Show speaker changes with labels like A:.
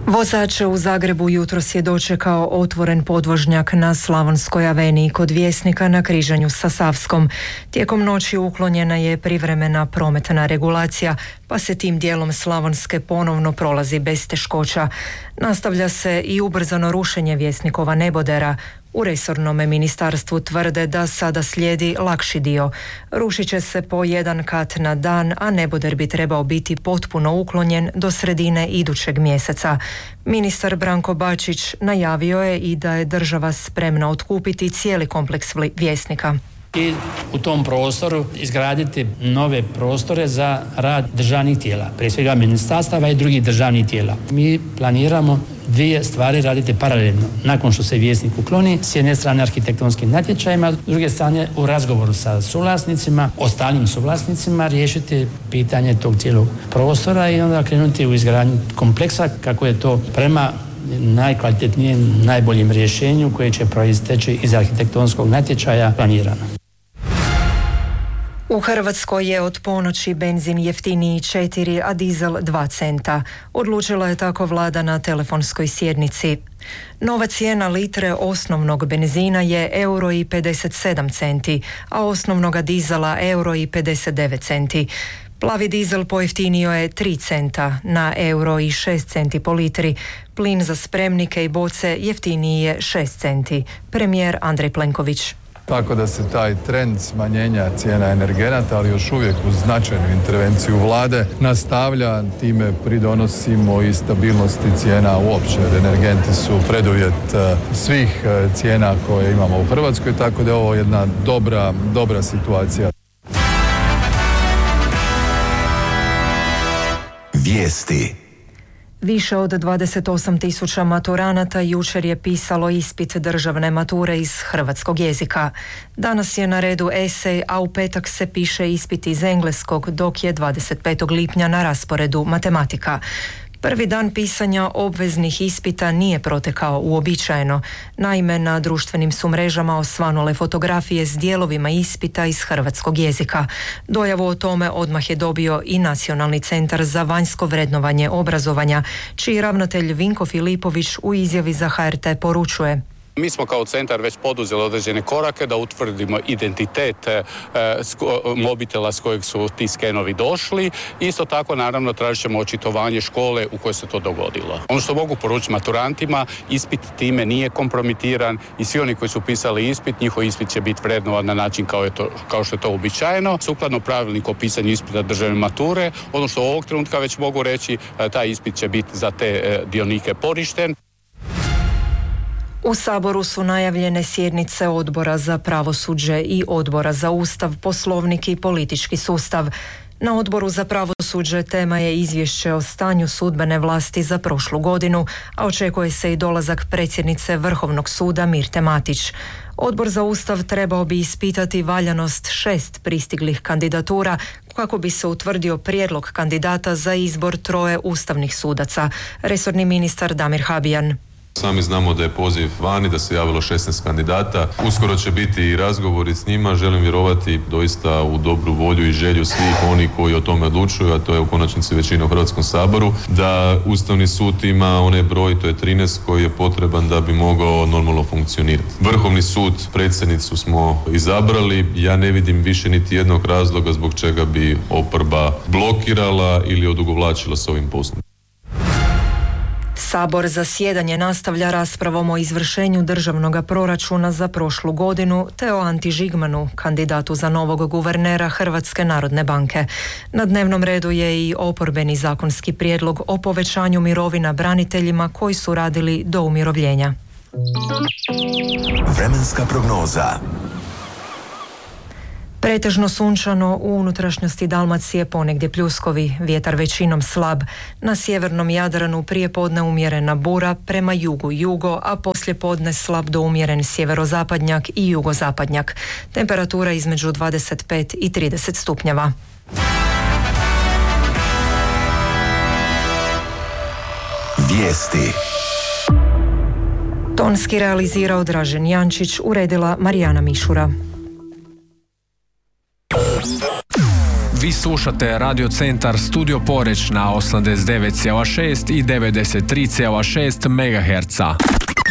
A: Vozače u Zagrebu jutros je dočekao otvoren podvožnjak na Slavonskoj aveniji kod Vjesnika na križanju sa Savskom. Tijekom noći uklonjena je privremena prometna regulacija, pa se tim dijelom Slavonske ponovno prolazi bez teškoća. Nastavlja se i ubrzano rušenje Vjesnikova nebodera. U resornome ministarstvu tvrde da sada slijedi lakši dio. Rušit će se po jedan kat na dan, a neboder bi trebao biti potpuno uklonjen do sredine idućeg mjeseca. Ministar Branko Bačić najavio je i da je država spremna otkupiti cijeli kompleks Vjesnika.
B: I u tom prostoru izgraditi nove prostore za rad državnih tijela, prije svega ministarstava i drugih državnih tijela. Mi planiramo dvije stvari raditi paralelno. Nakon što se Vjesnik ukloni, s jedne strane arhitektonskim natječajima, s druge strane u razgovoru sa suvlasnicima, ostalim suvlasnicima, riješiti pitanje tog cijelog prostora i onda krenuti u izgradnju kompleksa kako je to prema najkvalitetnijem, najboljem rješenju koje će proisteći iz arhitektonskog natječaja planirano.
A: U Hrvatskoj je od ponoći benzin jeftiniji 4, a dizel 2 centa. Odlučila je tako vlada na telefonskoj sjednici. Nova cijena litre osnovnog benzina je €1,57, a osnovnoga dizela €1,59. Plavi dizel pojeftinio je 3 centa na €1,06 po litri. Plin za spremnike i boce jeftiniji je 6 centi. Premijer Andrej Plenković.
C: Tako da se taj trend smanjenja cijena energenata, ali još uvijek uz značajnu intervenciju vlade, nastavlja. Time pridonosimo i stabilnosti cijena uopće. Energenti su preduvjet svih cijena koje imamo u Hrvatskoj, tako da je ovo jedna dobra situacija.
D: Vijesti.
A: Više od 28.000 maturanata jučer je pisalo ispit državne mature iz hrvatskog jezika. Danas je na redu esej, a u petak se piše ispit iz engleskog, dok je 25. lipnja na rasporedu matematika. Prvi dan pisanja obveznih ispita nije protekao uobičajeno. Naime, na društvenim su mrežama osvanule fotografije s dijelovima ispita iz hrvatskog jezika. Dojavu o tome odmah je dobio i Nacionalni centar za vanjsko vrednovanje obrazovanja, čiji ravnatelj Vinko Filipović u izjavi za HRT poručuje:
E: Mi smo kao centar već poduzeli određene korake da utvrdimo identitet mobitela s kojeg su ti skenovi došli. Isto tako, naravno, tražit ćemo očitovanje škole u kojoj se to dogodilo. Ono što mogu poručiti maturantima, ispit time nije kompromitiran i svi oni koji su pisali ispit, njihov ispit će biti vrednovan na način kao što je to uobičajeno. Sukladno pravilniku o pisanju ispita državne mature, ono što ovog trenutka već mogu reći, taj ispit će biti za te dionike poništen.
A: U Saboru su najavljene sjednice Odbora za pravosuđe i Odbora za Ustav, Poslovnik i politički sustav. Na Odboru za pravosuđe tema je izvješće o stanju sudbene vlasti za prošlu godinu, a očekuje se i dolazak predsjednice Vrhovnog suda Mirte Matić. Odbor za Ustav trebao bi ispitati valjanost 6 pristiglih kandidatura kako bi se utvrdio prijedlog kandidata za izbor 3 ustavnih sudaca. Resorni ministar Damir Habijan.
F: Sami znamo da je poziv vani, da se javilo 16 kandidata. Uskoro će biti i razgovori s njima. Želim vjerovati doista u dobru volju i želju svih onih koji o tome odlučuju, a to je u konačnici većina u Hrvatskom saboru, da Ustavni sud ima onaj broj, to je 13, koji je potreban da bi mogao normalno funkcionirati. Vrhovni sud, predsjednicu smo izabrali. Ja ne vidim više niti jednog razloga zbog čega bi oporba blokirala ili odugovlačila s ovim postupkom.
A: Sabor zasjedanje nastavlja raspravom o izvršenju državnog proračuna za prošlu godinu te o Anti Žigmanu, kandidatu za novog guvernera Hrvatske narodne banke. Na dnevnom redu je i oporbeni zakonski prijedlog o povećanju mirovina braniteljima koji su radili do umirovljenja.
D: Vremenska prognoza.
A: Pretežno sunčano, u unutrašnjosti Dalmacije ponegdje pljuskovi, vjetar većinom slab. Na sjevernom Jadranu prijepodne umjerena bura, prema jugu, a poslijepodne slab do umjeren sjeverozapadnjak i jugozapadnjak. Temperatura između 25 i 30 stupnjeva.
D: Vijesti.
A: Tonski realizirao Dražen Jančić, uredila Marijana Mišura.
G: Vi slušate Radio Centar Studio Poreč na 89,6 i 93,6 MHz.